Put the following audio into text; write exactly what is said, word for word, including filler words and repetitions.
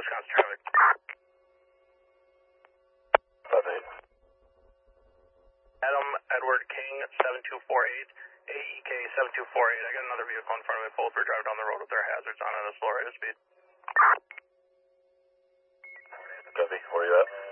Wisconsin traffic. five eight. Adam Edward King, seven two four eight, A E K seven two four eight. I got another vehicle in front of me. Both were driving down the road with their hazards on at a slow rate of speed. Copy. Where are you at?